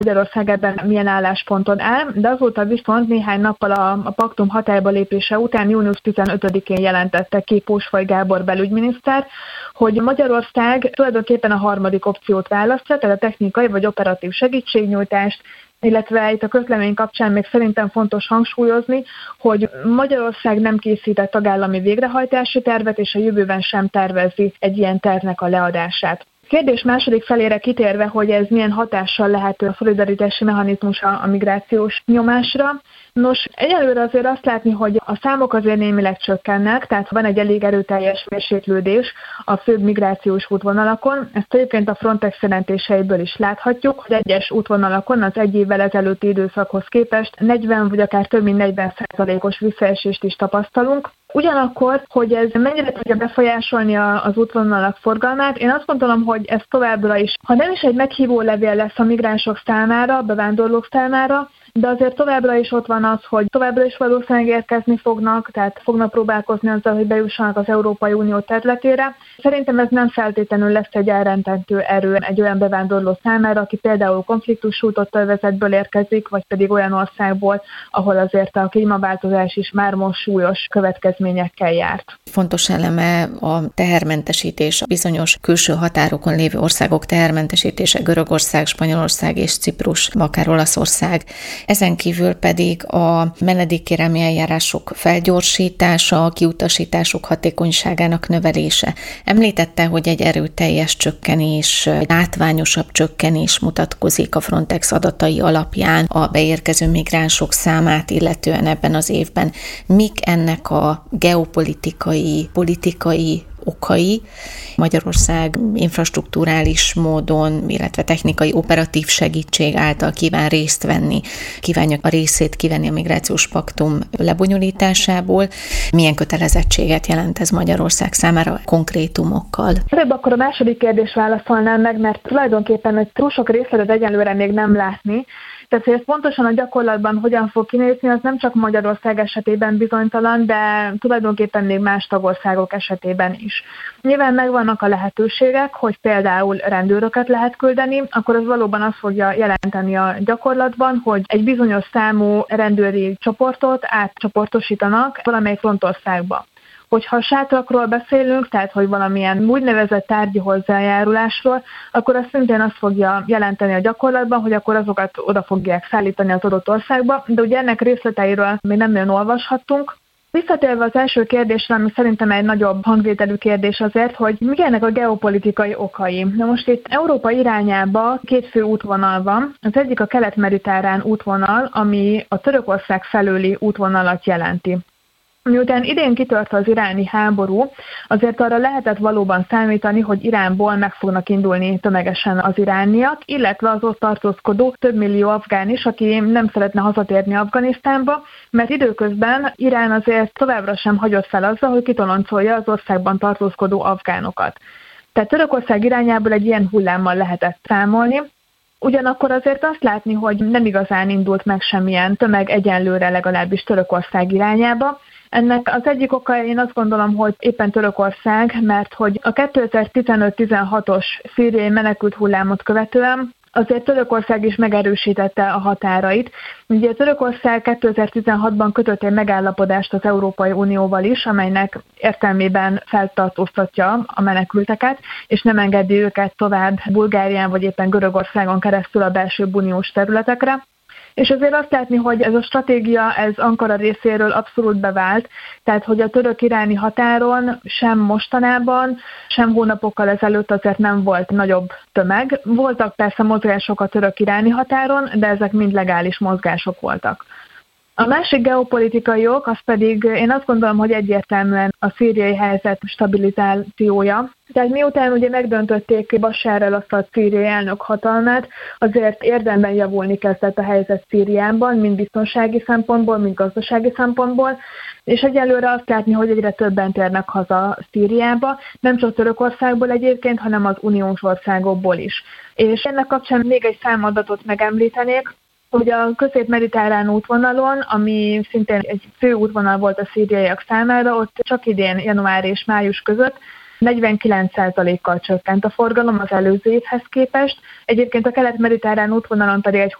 Magyarország ebben milyen állásponton áll, de azóta viszont néhány nappal a paktum hatályba lépése után június 15-én jelentette ki Pósfaj Gábor belügyminiszter, hogy Magyarország tulajdonképpen a harmadik opciót választja, tehát a technikai vagy operatív segítségnyújtást, illetve itt a közlemény kapcsán még szerintem fontos hangsúlyozni, hogy Magyarország nem készített tagállami végrehajtási tervet, és a jövőben sem tervezi egy ilyen tervnek a leadását. Kérdés második felére kitérve, hogy ez milyen hatással lehet a szolidaritási mechanizmus a migrációs nyomásra. Nos, egyelőre azért azt látni, hogy a számok azért némileg csökkennek, tehát van egy elég erőteljes mérséklődés a főbb migrációs útvonalakon. Ezt egyébként a Frontex jelentéseiből is láthatjuk, hogy egyes útvonalakon az egy évvel ezelőtti időszakhoz képest 40 vagy akár több mint 40%-os visszaesést is tapasztalunk. Ugyanakkor, hogy ez mennyire tudja befolyásolni az útvonalak forgalmát, én azt gondolom, hogy ez továbbra is, ha nem is egy meghívó levél lesz a migránsok számára, a bevándorlók számára, de azért továbbra is ott van az, hogy továbbra is valószínűleg érkezni fognak, tehát fognak próbálkozni azzal, hogy bejussanak az Európai Unió területére. Szerintem ez nem feltétlenül lesz egy elrettentő erő egy olyan bevándorló számára, aki például konfliktussújtott övezetből érkezik, vagy pedig olyan országból, ahol azért a klímaváltozás is már most súlyos következményekkel járt. Fontos eleme a tehermentesítés, a bizonyos külső határokon lévő országok tehermentesítése, Görögország, Spanyolország és Ciprus, akár Olaszország. Ezen kívül pedig a menedékkérelmi eljárások felgyorsítása, a kiutasítások hatékonyságának növelése. Említette, hogy egy erőteljes csökkenés, egy látványosabb csökkenés mutatkozik a Frontex adatai alapján a beérkező migránsok számát illetően ebben az évben. Mik ennek a geopolitikai, politikai okai? Magyarország infrastrukturális módon, illetve technikai operatív segítség által kíván részt venni, kívánja a részét kivenni a migrációs paktum lebonyolításából. Milyen kötelezettséget jelent ez Magyarország számára konkrétumokkal? Előbb akkor a második kérdést válaszolnám meg, mert tulajdonképpen túl sok részletet egyelőre még nem látni. Tehát, hogy ez pontosan a gyakorlatban hogyan fog kinézni, az nem csak Magyarország esetében bizonytalan, de tulajdonképpen még más tagországok esetében is. Nyilván megvannak a lehetőségek, hogy például rendőröket lehet küldeni, akkor az valóban azt fogja jelenteni a gyakorlatban, hogy egy bizonyos számú rendőri csoportot átcsoportosítanak valamelyik frontországba. Hogyha sátrakról beszélünk, tehát hogy valamilyen úgynevezett tárgyi hozzájárulásról, akkor az szintén azt fogja jelenteni a gyakorlatban, hogy akkor azokat oda fogják szállítani az adott országba, de ugye ennek részleteiről még nem nagyon olvashattunk. Visszatérve az első kérdésre, ami szerintem egy nagyobb hangvételű kérdés azért, hogy mi ennek a geopolitikai okai. Na most itt Európa irányába két fő útvonal van. Az egyik a kelet-mediterrán útvonal, ami a Törökország felőli útvonalat jelenti. Miután idén kitört az iráni háború, azért arra lehetett valóban számítani, hogy Iránból meg fognak indulni tömegesen az irániak, illetve az ott tartózkodó több millió afgán is, aki nem szeretne hazatérni Afganisztánba, mert időközben Irán azért továbbra sem hagyott fel azzal, hogy kitoloncolja az országban tartózkodó afgánokat. Tehát Törökország irányából egy ilyen hullámmal lehetett számolni. Ugyanakkor azért azt látni, hogy nem igazán indult meg semmilyen tömeg egyenlőre legalábbis Törökország irányába. Ennek az egyik oka, én azt gondolom, hogy éppen Törökország, mert hogy a 2015-16-os szíriai menekült hullámot követően azért Törökország is megerősítette a határait. Ugye Törökország 2016-ban kötött egy megállapodást az Európai Unióval is, amelynek értelmében feltartóztatja a menekülteket, és nem engedi őket tovább Bulgárián vagy éppen Görögországon keresztül a belső uniós területekre. És azért azt látni, hogy ez a stratégia, ez Ankara részéről abszolút bevált, tehát hogy a török-iráni határon sem mostanában, sem hónapokkal ezelőtt azért nem volt nagyobb tömeg. Voltak persze mozgások a török-iráni határon, de ezek mind legális mozgások voltak. A másik geopolitikai ok, az pedig én azt gondolom, hogy egyértelműen a szíriai helyzet stabilizációja. Tehát miután ugye megdöntötték Bashar al-Assad szíriai elnök hatalmát, azért érdemben javulni kezdett a helyzet Szíriában, mind biztonsági szempontból, mind gazdasági szempontból, és egyelőre azt látni, hogy egyre többen térnek haza Szíriába, nem csak Törökországból egyébként, hanem az uniós országokból is. És ennek kapcsán még egy számadatot megemlítenék, hogy a közép-mediterrán útvonalon, ami szintén egy fő útvonal volt a szíriaiak számára, ott csak idén január és május között 49%-kal csökkent a forgalom az előző évhez képest. Egyébként a kelet-mediterrán útvonalon pedig egy